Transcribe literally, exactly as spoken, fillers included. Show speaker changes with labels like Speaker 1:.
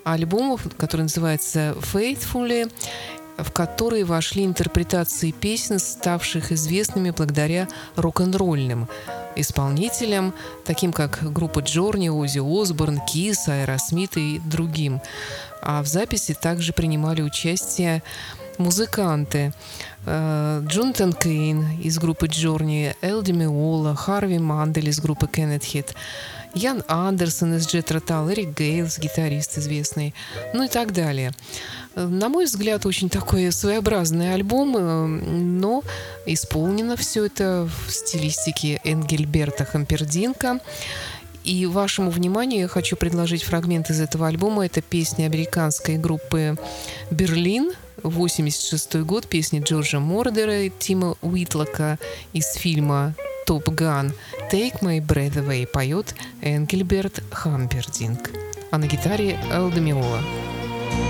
Speaker 1: альбом, который называется «Faithfully», в который вошли интерпретации песен, ставших известными благодаря рок-н-ролльным исполнителям, таким как группа Джорни, Оззи Осборн, Кис, Аэросмит и другим. А в записи также принимали участие музыканты Джонатан Кейн из группы Джорни, Элди Миола, Харви Мандель из группы Кеннет Хит, Ян Андерсон из Джет Ротал, Эрик Гейлс, гитарист известный, ну и так далее. На мой взгляд, очень такой своеобразный альбом, но исполнено все это в стилистике Энгельберта Хампердинка. И вашему вниманию я хочу предложить фрагмент из этого альбома. Это песня американской группы «Берлин», восемьдесят шестой год, песни Джорджа Мордера и Тима Уитлока из фильма «Топ Ган». «Take my breath away» поет Энгельберт Хампердинк, а на гитаре Элди Миола.